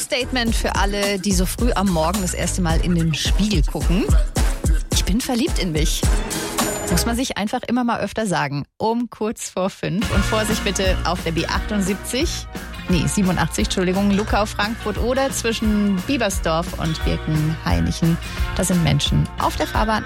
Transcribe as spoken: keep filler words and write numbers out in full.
Statement für alle, die so früh am Morgen das erste Mal in den Spiegel gucken. Ich bin verliebt in mich. Muss man sich einfach immer mal öfter sagen. Um kurz vor fünf. Und Vorsicht bitte auf der B achtundsiebzig. Nee, siebenundachtzig, Entschuldigung, Luckau-Frankfurt oder zwischen Biebersdorf und Birkenhainichen. Da sind Menschen auf der Fahrbahn.